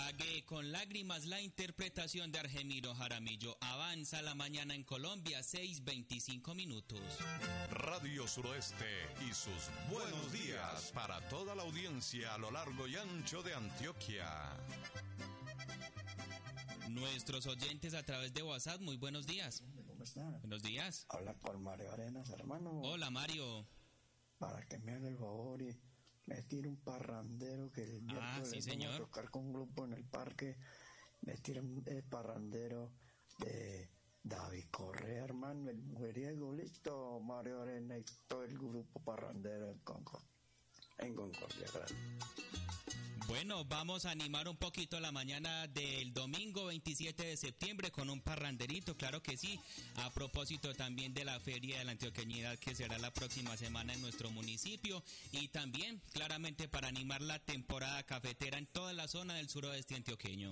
Pagué con lágrimas la interpretación de Argemiro Jaramillo. Avanza la mañana en Colombia, 6:25 minutos. Radio Suroeste y sus buenos días para toda la audiencia a lo largo y ancho de Antioquia. Nuestros oyentes a través de WhatsApp, muy buenos días. ¿Cómo están? Buenos días. Habla con Mario Arenas, hermano. Hola, Mario. Para que me haga el favor y me tire un parrandero que el miércoles sí, vamos a señor. tocar con un grupo en el parque. Me tira un parrandero de David Correa, hermano, el mujeriego. Listo, Mario Arenas y todo el grupo parrandero en Concordia. Gracias. Bueno, vamos a animar un poquito la mañana del domingo 27 de septiembre con un parranderito, claro que sí, a propósito también de la Feria de la Antioqueñidad que será la próxima semana en nuestro municipio y también claramente para animar la temporada cafetera en toda la zona del suroeste antioqueño.